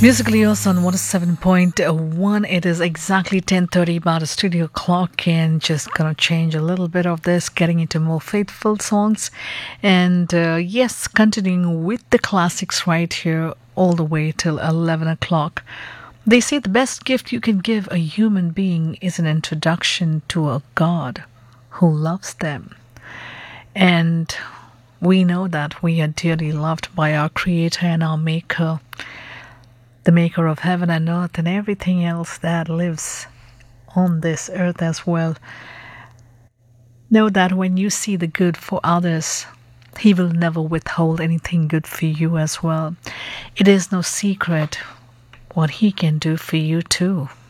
Musically yours on 107.1. It is exactly 10:30 by the studio clock, and just gonna change a little bit of this, getting into more faithful songs. And yes, continuing with the classics right here all the way till 11 o'clock. They say the best gift you can give a human being is an introduction to a God who loves them. And we know that we are dearly loved by our Creator and our Maker, the Maker of heaven and earth and everything else that lives on this earth as well. Know that when you see the good for others, He will never withhold anything good for you as well. It is no secret what He can do for you too.